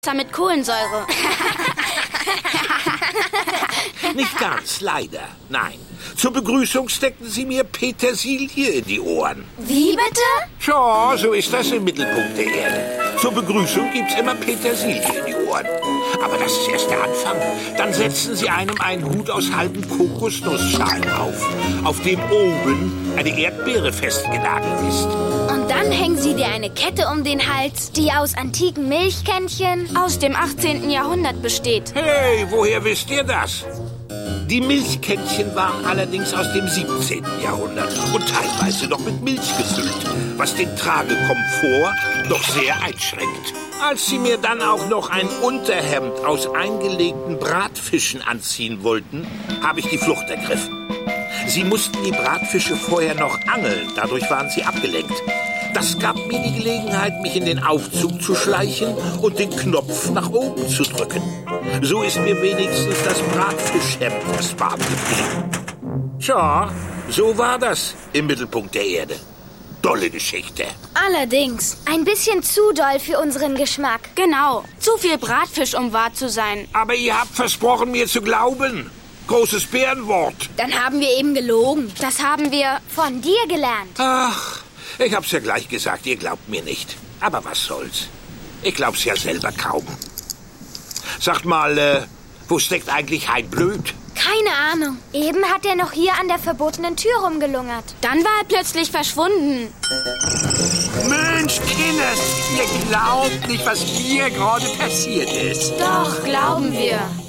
mit Kohlensäure. Nicht ganz, leider. Nein. Zur Begrüßung steckten sie mir Petersilie in die Ohren. Wie bitte? Tja, so ist das im Mittelpunkt der Erde. Zur Begrüßung gibt's immer Petersilie in die Ohren. Aber das ist erst der Anfang. Dann setzen sie einem einen Hut aus halben Kokosnussschalen auf dem oben eine Erdbeere festgenagelt ist. Und dann hängen sie dir eine Kette um den Hals, die aus antiken Milchkännchen Aus dem 18. Jahrhundert besteht. Hey, woher wisst ihr das? Die Milchkännchen waren allerdings aus dem 17. Jahrhundert und teilweise noch mit Milch gefüllt, was den Tragekomfort doch sehr einschränkt. Als sie mir dann auch noch ein Unterhemd aus eingelegten Bratfischen anziehen wollten, habe ich die Flucht ergriffen. Sie mussten die Bratfische vorher noch angeln, dadurch waren sie abgelenkt. Das gab mir die Gelegenheit, mich in den Aufzug zu schleichen und den Knopf nach oben zu drücken. So ist mir wenigstens das Bratfischhemd erspart geblieben. Tja, so war das im Mittelpunkt der Erde. Dolle Geschichte. Allerdings ein bisschen zu doll für unseren Geschmack. Genau. Zu viel Bratfisch, um wahr zu sein. Aber ihr habt versprochen, mir zu glauben. Großes Bärenwort. Dann haben wir eben gelogen. Das haben wir... Von dir gelernt. Ach, ich hab's ja gleich gesagt, ihr glaubt mir nicht. Aber was soll's? Ich glaub's ja selber kaum. Sagt mal, wo steckt eigentlich Hein Blöd? Keine Ahnung. Eben hat er noch hier an der verbotenen Tür rumgelungert. Dann war er plötzlich verschwunden. Mensch, Kinders, ihr glaubt nicht, was hier gerade passiert ist. Doch, glauben wir.